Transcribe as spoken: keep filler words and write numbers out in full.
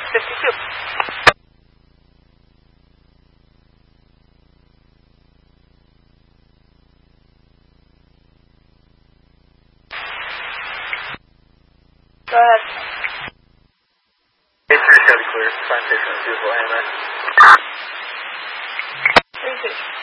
fifty-two. Go ahead. eight three, Chevy clear. Sign station, beautiful, Anna. Three, two.